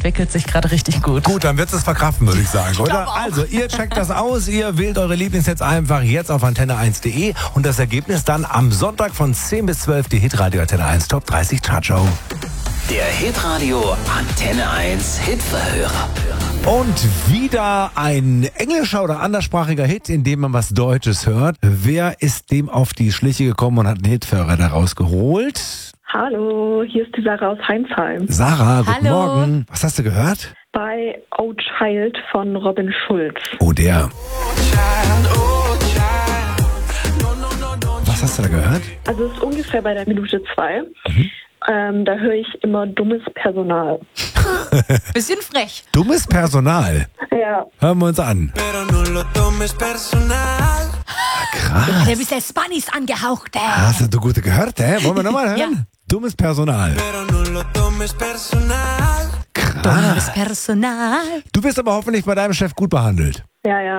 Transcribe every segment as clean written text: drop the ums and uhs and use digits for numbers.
entwickelt sich gerade richtig gut. Gut, dann wird es verkraften, würde ich sagen, oder? Also, ihr checkt das aus, ihr wählt eure Lieblingshits einfach jetzt auf antenne1.de und das Ergebnis dann am Sonntag von 10 bis 12 die Hitradio Antenne 1 Top 30 Chartshow. Der Hitradio Antenne 1 Hitverhörer. Und wieder ein englischer oder anderssprachiger Hit, in dem man was Deutsches hört. Wer ist dem auf die Schliche gekommen und hat einen Hitverhörer daraus geholt? Hallo, hier ist die Sarah aus Heinsheim. Sarah, guten Hallo. Morgen. Was hast du gehört? Bei Oh Child von Robin Schulz. Oh, der. Was hast du da gehört? Also es ist ungefähr bei der Minute 2. Da höre ich immer dummes Personal. Bisschen frech. Dummes Personal. Ja. Hören wir uns an. Krass. Der bist der Spanisch angehaucht. Hast du gute gehört, hä? Wollen wir nochmal hören? Ja. Dummes Personal. Krass. Dummes Personal. Du bist aber hoffentlich bei deinem Chef gut behandelt. Ja, ja.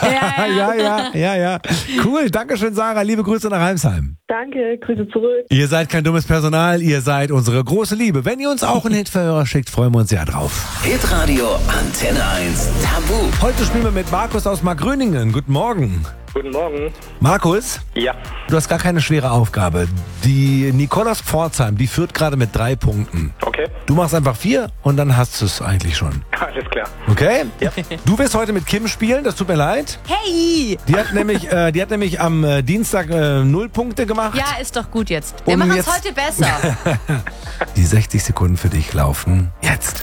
Ja. Cool, dankeschön Sarah, liebe Grüße nach Heimsheim. Danke, Grüße zurück. Ihr seid kein dummes Personal, ihr seid unsere große Liebe. Wenn ihr uns auch einen Hitverhörer schickt, freuen wir uns sehr drauf. Hitradio Antenne 1 Tabu. Heute spielen wir mit Markus aus Markgröningen. Guten Morgen. Guten Morgen. Markus, Ja, du hast gar keine schwere Aufgabe. Die Nicole aus Pforzheim, die führt gerade mit 3 Punkten. okay. Du machst einfach 4 und dann hast du es eigentlich schon. Alles klar. Okay? Ja. Du wirst heute mit Kim spielen, das tut mir leid. Hey! Die hat nämlich am Dienstag 0 Punkte gemacht. Ja, ist doch gut jetzt. Wir Und machen es jetzt- heute besser. Die 60 Sekunden für dich laufen jetzt.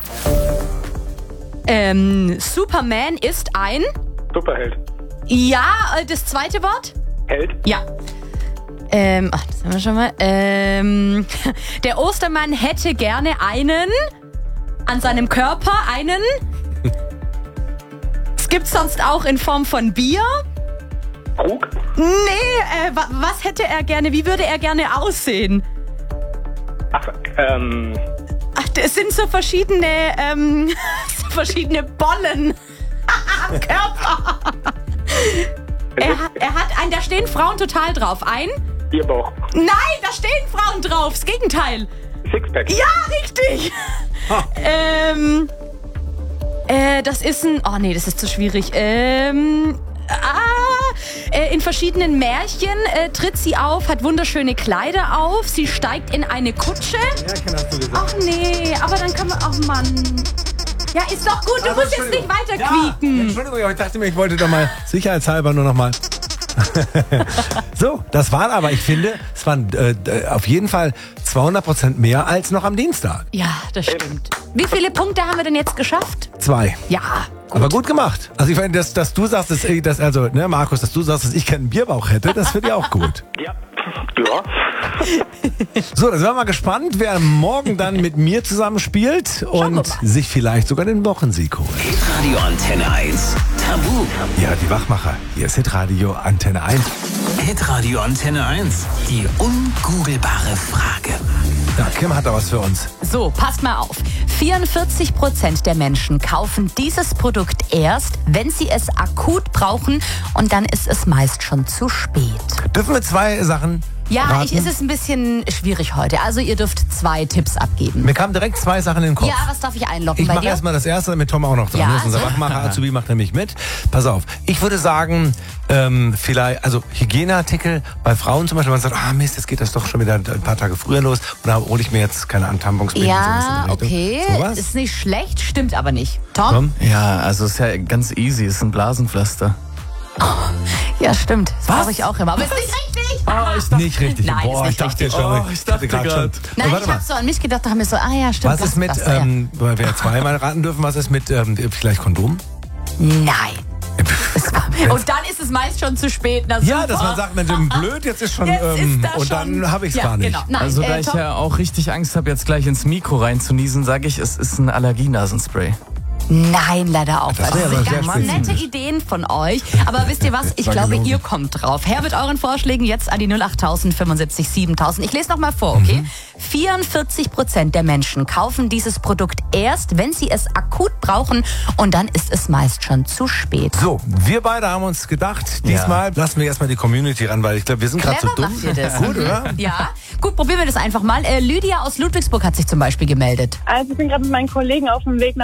Superman ist ein... Superheld. Ja, das zweite Wort? Held. Ja. Das haben wir schon mal. Der Ostermann hätte gerne einen an seinem Körper, einen. Es gibt sonst auch in Form von Bier. Krug. Nee, was hätte er gerne? Wie würde er gerne aussehen? Ach, Ach, es sind so verschiedene, verschiedene Bollen am Körper. Er hat einen, da stehen Frauen total drauf. Ein? Bierbauch. Nein, da stehen Frauen drauf. Das Gegenteil. Sixpack. Ja, richtig. Das ist ein... Oh nee, das ist zu schwierig. In verschiedenen Märchen tritt sie auf, hat wunderschöne Kleider auf, sie steigt in eine Kutsche. Ja, hast du gesagt. Ach nee, aber dann kann man... Ach Mann. Ja, ist doch gut, du musst jetzt nicht weiter quieken. Entschuldigung, aber ich dachte mir, ich wollte doch mal sicherheitshalber nur noch mal. So, das waren aber, ich finde, es waren auf jeden Fall 200% mehr als noch am Dienstag. Ja, das stimmt. Wie viele Punkte haben wir denn jetzt geschafft? 2. Ja, gut. Aber gut gemacht. Also ich meine, dass du sagst, Markus, dass du sagst, dass ich keinen Bierbauch hätte, das finde ich auch gut. Ja. Ja. So, dann sind wir mal gespannt, wer morgen dann mit mir zusammen spielt und sich vielleicht sogar den Wochensieg holt. Hitradio Antenne 1 Tabu. Ja, die Wachmacher. Hier ist Hitradio Antenne 1. Hitradio Antenne 1. Die ungoogelbare Frage. Ja, Kim hat da was für uns. So, passt mal auf. 44% der Menschen kaufen dieses Produkt erst, wenn sie es akut brauchen und dann ist es meist schon zu spät. Dürfen wir 2 Sachen Ja, raten? es ist ein bisschen schwierig heute. Also ihr dürft 2 Tipps abgeben. Mir kamen direkt 2 Sachen in den Kopf. Ja, was darf ich einloggen Ich bei mache dir? erstmal das erste, damit Tom auch noch dran Ja, ist. Unser so. Wachmacher Azubi macht nämlich mit. Pass auf, ich würde sagen, vielleicht, also Hygieneartikel bei Frauen zum Beispiel, man sagt, Mist, jetzt geht das doch schon wieder ein paar Tage früher los und da hole ich mir jetzt keine Tamponsbinden. Ja, okay. Sowas? Ist nicht schlecht, stimmt aber nicht. Tom? Tom? Ja, also ist ja ganz easy, ist ein Blasenpflaster. Ja, stimmt. Das brauche ich auch immer. Aber ist nicht richtig. Nicht richtig. Nein, Boah, ist ich nicht dachte richtig. schon. Ich dachte grad grad. Nein, warte ich mal. habe so an mich gedacht, da haben wir so, ja, stimmt. Was ist mit, Blasenpflaster, weil wir 2-mal raten dürfen, was ist mit vielleicht Kondom? Nein. Und dann ist es meist schon zu spät. Na, Ja, super. dass man sagt, Mensch, blöd, jetzt ist schon, Jetzt ist da und schon. dann habe ich es Ja, gar nicht. Genau. Nein, Also da ich Tom? ja auch richtig Angst habe, jetzt gleich ins Mikro reinzuniesen, sage ich, es ist ein Allergienasenspray. Nein, leider auch. Das Das wäre sind aber sehr ganz spezifisch. nette Ideen von euch. Aber wisst ihr was? Ich war glaube, gelogen. ihr kommt drauf. Her mit euren Vorschlägen jetzt an die 08000 75 7000. Ich lese noch mal vor, okay? 44% der Menschen kaufen dieses Produkt erst, wenn sie es akut brauchen. Und dann ist es meist schon zu spät. So, wir beide haben uns gedacht, diesmal lassen wir erstmal die Community ran, weil ich glaube, wir sind gerade so Clever dumm. macht ihr das. Gut, oder? Ja, gut, probieren wir das einfach mal. Lydia aus Ludwigsburg hat sich zum Beispiel gemeldet. Also ich bin gerade mit meinen Kollegen auf dem Weg nach